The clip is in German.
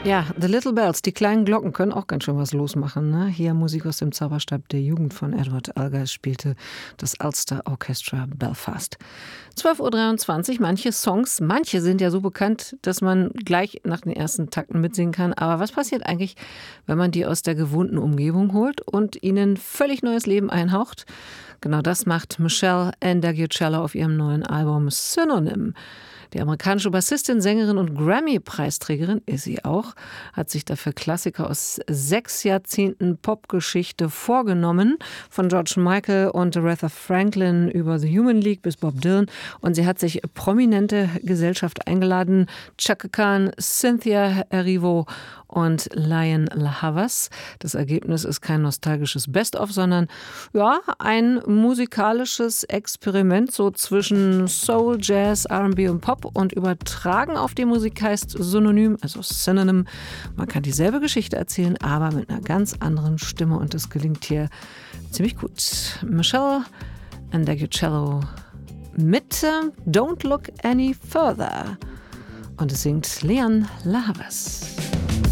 Ja, The Little Bells, die kleinen Glocken können auch ganz schön was losmachen. Ne? Hier Musik aus dem Zauberstab der Jugend von Edward Elgar spielte das Ulster Orchestra Belfast. 12:23 Uhr, manche sind ja so bekannt, dass man gleich nach den ersten Takten mitsingen kann. Aber was passiert eigentlich, wenn man die aus der gewohnten Umgebung holt und ihnen völlig neues Leben einhaucht? Genau das macht Meshell Ndegeocello auf ihrem neuen Album Synonym. Die amerikanische Bassistin, Sängerin und Grammy-Preisträgerin, ist sie auch, hat sich dafür Klassiker aus 6 Jahrzehnten Popgeschichte vorgenommen, von George Michael und Aretha Franklin über The Human League bis Bob Dylan. Und sie hat sich prominente Gesellschaft eingeladen, Chaka Khan, Cynthia Erivo und Lion La Havas. Das Ergebnis ist kein nostalgisches Best-of, sondern ja, ein musikalisches Experiment so zwischen Soul, Jazz, R&B und Pop, und übertragen auf die Musik heißt Synonym, also Synonym. Man kann dieselbe Geschichte erzählen, aber mit einer ganz anderen Stimme, und das gelingt hier ziemlich gut. Meshell Ndegeocello mit Don't Look Any Further, und es singt Lion La Havas.